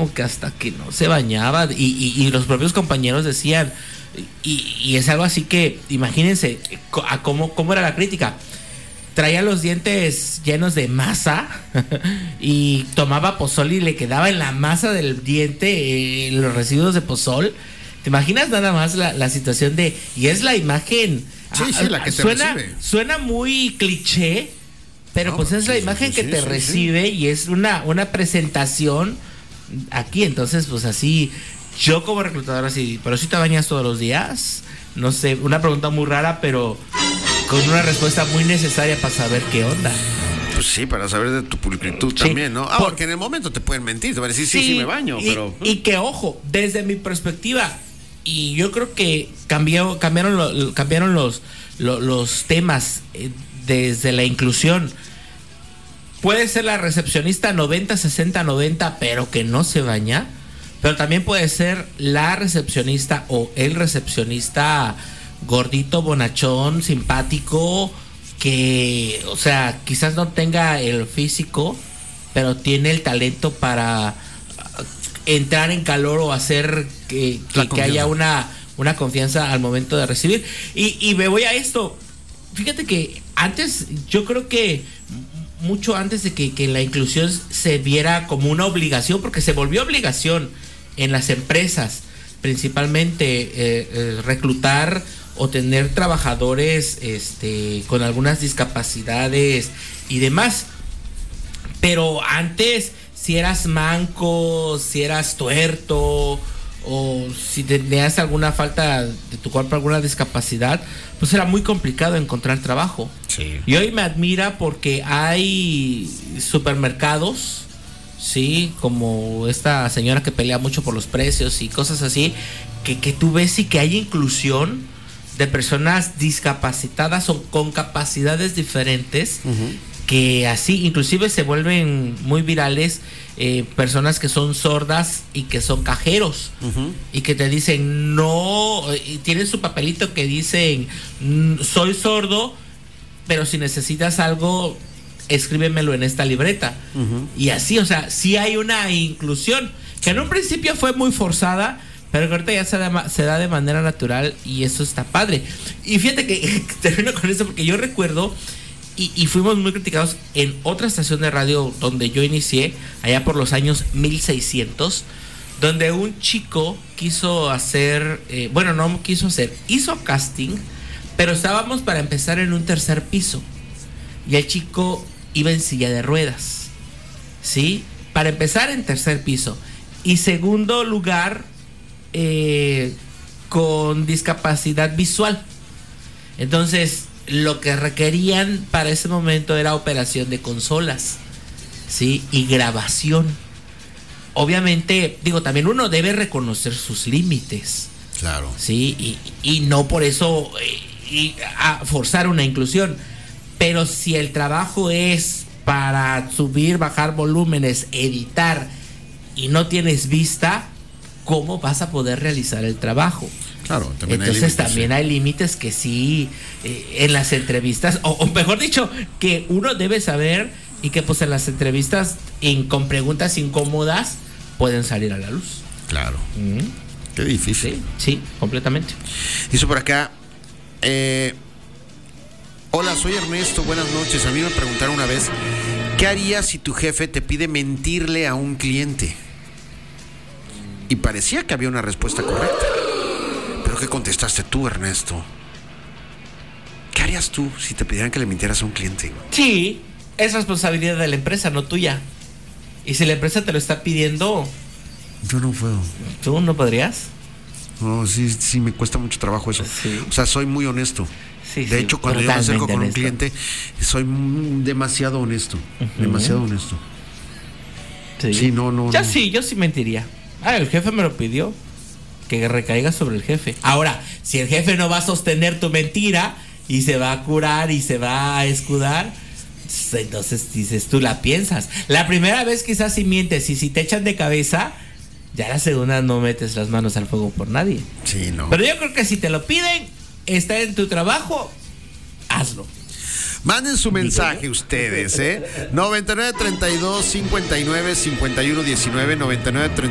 como que hasta que no se bañaba y los propios compañeros decían, y es algo así que, imagínense a cómo era la crítica. Traía los dientes llenos de masa y tomaba pozol y le quedaba en la masa del diente los residuos de pozol. ¿Te imaginas nada más la situación de... Y es la imagen... Sí, la que te recibe. Suena muy cliché, pero no, pues es la imagen que te recibe y es una presentación aquí. Entonces, pues así, yo como reclutador así, ¿pero si te bañas todos los días? No sé, una pregunta muy rara, pero con una respuesta muy necesaria para saber qué onda. Pues sí, para saber de tu pulcritud también, ¿no? Porque en el momento te pueden mentir, te van a decir, sí me baño, pero... Y que, ojo, desde mi perspectiva, y yo creo que cambiaron los temas desde la inclusión. Puede ser la recepcionista 90, 60, 90, pero que no se baña. Pero también puede ser la recepcionista o el recepcionista gordito, bonachón, simpático, que, o sea, quizás no tenga el físico, pero tiene el talento para entrar en calor o hacer que haya una confianza al momento de recibir. Y me voy a esto. Fíjate que antes, yo creo que mucho antes de que la inclusión se viera como una obligación, porque se volvió obligación en las empresas, principalmente reclutar o tener trabajadores con algunas discapacidades y demás. Pero antes, si eras manco, si eras tuerto, o si tenías alguna falta de tu cuerpo, alguna discapacidad, pues era muy complicado encontrar trabajo. Sí. Y hoy me admira porque hay supermercados, sí, como esta señora que pelea mucho por los precios y cosas así, que tú ves y que hay inclusión de personas discapacitadas o con capacidades diferentes, que así inclusive se vuelven muy virales. Personas que son sordas y que son cajeros, y que te dicen no, y tienen su papelito que dicen soy sordo, pero si necesitas algo escríbemelo en esta libreta. Y así, o sea, sí hay una inclusión que en un principio fue muy forzada, pero que ahorita ya se da de manera natural, y eso está padre. Y fíjate que termino con eso porque yo recuerdo, y fuimos muy criticados en otra estación de radio donde yo inicié, allá por los años 1600, donde un chico quiso hacer, hizo casting, pero estábamos para empezar en un tercer piso, y el chico iba en silla de ruedas, ¿sí? Para empezar en tercer piso, y segundo lugar, con discapacidad visual. Entonces, lo que requerían para ese momento era operación de consolas, ¿sí? Y grabación. Obviamente, también uno debe reconocer sus límites. Claro. ¿Sí? Y no por eso forzar una inclusión. Pero si el trabajo es para subir, bajar volúmenes, editar, y no tienes vista, ¿cómo vas a poder realizar el trabajo? Claro, también entonces también hay límites que sí, en las entrevistas, o mejor dicho, que uno debe saber, y que pues en las entrevistas con preguntas incómodas pueden salir a la luz. Claro. Qué difícil. Sí, completamente. Dice por acá, hola, soy Ernesto, buenas noches. A mí me preguntaron una vez, ¿qué harías si tu jefe te pide mentirle a un cliente? Y parecía que había una respuesta correcta. ¿Pero qué contestaste tú, Ernesto? ¿Qué harías tú si te pidieran que le mintieras a un cliente? Sí, es responsabilidad de la empresa, no tuya. Y si la empresa te lo está pidiendo... Yo no puedo. ¿Tú no podrías? No, sí, me cuesta mucho trabajo eso. Sí. O sea, soy muy honesto. Sí, de hecho, cuando yo me acerco con honesto. un cliente, soy demasiado honesto. Demasiado honesto. Sí, no. Yo sí mentiría. El jefe me lo pidió. Que recaiga sobre el jefe. Ahora, si el jefe no va a sostener tu mentira y se va a curar y se va a escudar, entonces dices, tú la piensas. La primera vez quizás si mientes, y si te echan de cabeza, ya la segunda no metes las manos al fuego por nadie. Sí, no. Pero yo creo que si te lo piden, está en tu trabajo, hazlo. Manden su mensaje ustedes, 99 32 59 51 19 99